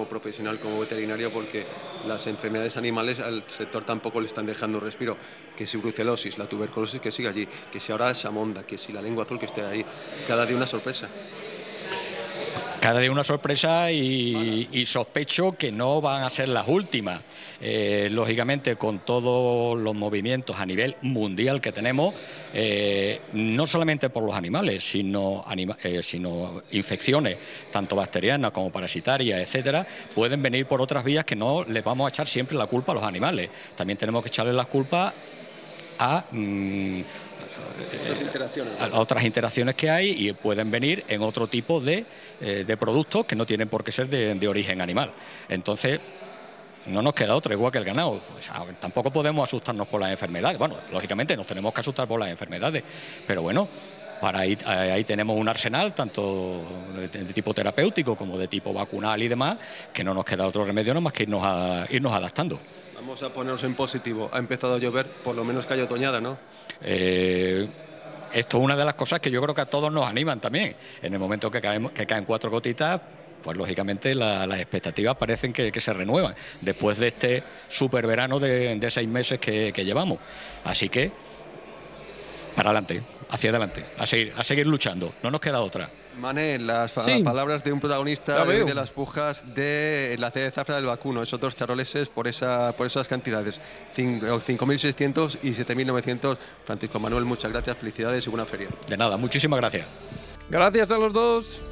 como profesional, como veterinario, porque las enfermedades animales al sector tampoco le están dejando respiro. Que si brucelosis, la tuberculosis que sigue allí, que si ahora Samonda, que si la lengua azul que esté ahí, cada día una sorpresa. Cada día una sorpresa y sospecho que no van a ser las últimas. Lógicamente, con todos los movimientos a nivel mundial que tenemos, no solamente por los animales, sino infecciones, tanto bacterianas como parasitarias, etcétera, pueden venir por otras vías que no les vamos a echar siempre la culpa a los animales. También tenemos que echarle la culpa a otras interacciones que hay y pueden venir en otro tipo de productos que no tienen por qué ser de origen animal. Entonces, no nos queda otra, igual que el ganado. Pues, tampoco podemos asustarnos por las enfermedades. Bueno, lógicamente nos tenemos que asustar por las enfermedades, pero bueno, para ahí tenemos un arsenal, tanto de tipo terapéutico como de tipo vacunal y demás, que no nos queda otro remedio nada más que irnos adaptando. Vamos a ponernos en positivo. Ha empezado a llover, por lo menos que haya otoñada, ¿no? Esto es una de las cosas que yo creo que a todos nos animan también. En el momento que caen 4 gotitas, pues lógicamente las expectativas parecen que se renuevan después de este super verano de 6 meses que llevamos. Así que, para adelante, hacia adelante, a seguir luchando. No nos queda otra. Mane, las palabras de un protagonista de las pujas de la C de Zafra del Vacuno, esos 2 charoleses por esas cantidades, 5.600 y 7.900. Francisco Manuel, muchas gracias, felicidades y buena feria. De nada, muchísimas gracias. Gracias a los dos.